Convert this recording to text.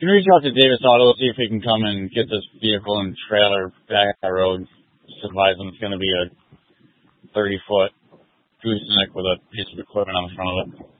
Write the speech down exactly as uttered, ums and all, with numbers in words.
Can you reach out to Davis Auto, see if he can come and get this vehicle and trailer back on the road? Just advise him it's going to be a thirty-foot gooseneck with a piece of equipment on the front of it.